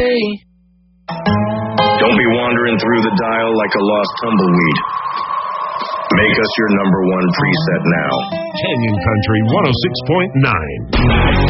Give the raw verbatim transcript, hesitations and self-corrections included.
Don't be wandering through the dial like a lost tumbleweed. Make us your number one preset now. Canyon Country one oh six point nine.